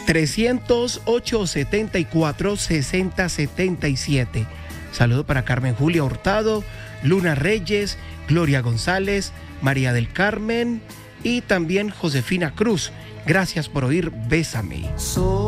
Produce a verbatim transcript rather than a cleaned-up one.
trescientos ocho, setenta y cuatro, sesenta setenta y siete. Saludo para Carmen Julia Hurtado, Luna Reyes, Gloria González, María del Carmen y también Josefina Cruz. Gracias por oír Bésame.